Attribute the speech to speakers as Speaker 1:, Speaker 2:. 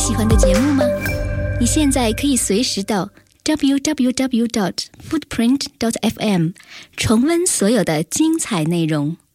Speaker 1: 喜欢的节目吗？你现在可以随时到 www.footprint.fm 重温所有的精彩内容。